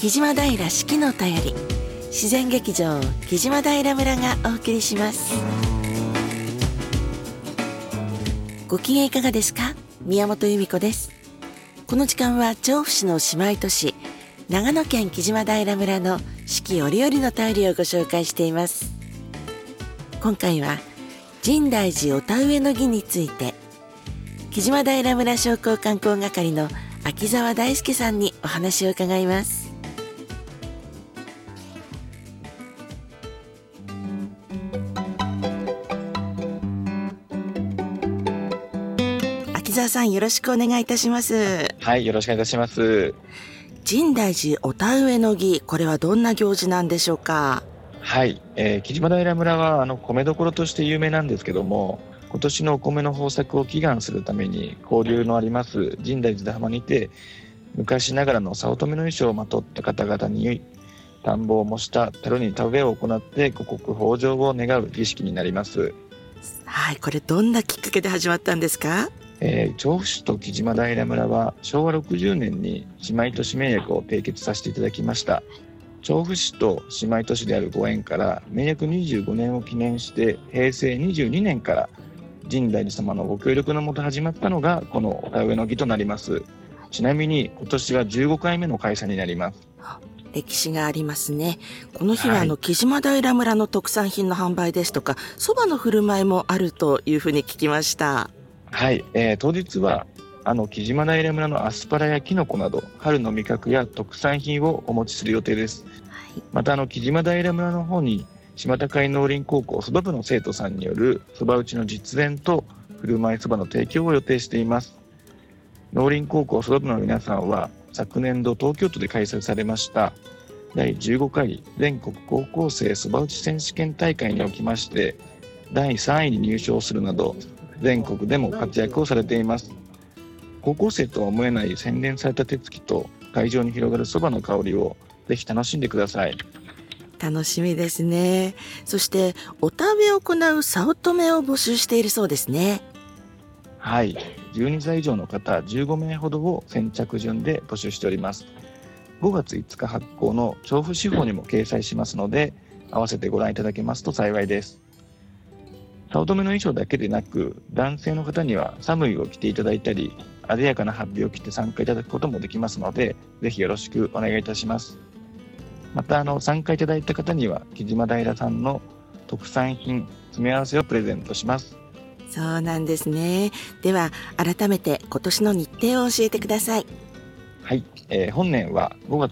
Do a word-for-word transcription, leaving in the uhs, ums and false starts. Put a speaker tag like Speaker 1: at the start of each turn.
Speaker 1: 木島平四季の便り、自然劇場木島平村がお送りします。ご機嫌いかがですか？宮本由美子です。この時間は調布市の姉妹都市長野県木島平村の四季折々の便りをご紹介しています。今回は深大寺お田植えの儀について、木島平村商工観光係の秋澤大輔さんにお話を伺います。秋澤さん、よろしくお願いいたします。
Speaker 2: はい、よろしくお願いいたします。
Speaker 1: 深大寺お田植えの儀、これはどんな行事なんでしょうか？
Speaker 2: はい、えー、木島平村はあの米どころとして有名なんですけども、今年のお米の豊作を祈願するために交流のあります深大寺田浜にて、昔ながらの早乙女の衣装をまとった方々に田んぼを模した樽に田植えを行って五穀豊穣を願う儀式になります。
Speaker 1: はい、これどんなきっかけで始まったんですか？
Speaker 2: えー、調布市と木島平村はしょうわろくじゅうねんに姉妹都市盟約を締結させていただきました。調布市と姉妹都市であるご縁から盟約にじゅうごねんを記念してへいせいにじゅうにねんから深大寺様のご協力のもと始まったのがこのお田植えの儀となります。ちなみに今年はじゅうごかいめの開催になります。
Speaker 1: 歴史がありますね。この日はあの、
Speaker 2: はい、
Speaker 1: 木島平村の特産品の販売ですとか、そばの振る舞いもあるというふうに聞きました。
Speaker 2: はい、えー、当日はあの木島平村のアスパラやキノコなど春の味覚や特産品をお持ちする予定です。はい、またあの木島平村の方に島高井農林高校そば部の生徒さんによるそば打ちの実演と振る舞いそばの提供を予定しています。農林高校そば部の皆さんは昨年度東京都で開催されましただいじゅうごかい全国高校生そば打ち選手権大会におきましてだいさんいに入賞するなど全国でも活躍をされています。高校生とは思えない洗練された手つきと会場に広がるそばの香りをぜひ楽しんでください。
Speaker 1: 楽しみですね。そしてお田植えを行う早乙女を募集しているそうですね。
Speaker 2: はい、じゅうにさい以上の方じゅうごめいほどを先着順で募集しております。ごがついつか発行の調布市報にも掲載しますので、合わせてご覧いただけますと幸いです。早乙女の衣装だけでなく、男性の方には寒いを着ていただいたり、艶やかな法被を着て参加いただくこともできますので、ぜひよろしくお願いいたします。またあの参加いただいた方には木島平さんの特産品詰め合わせをプレゼントします。
Speaker 1: そうなんですね。では改めて今年の日程を教えてください。
Speaker 2: はい、えー、本年はごがつ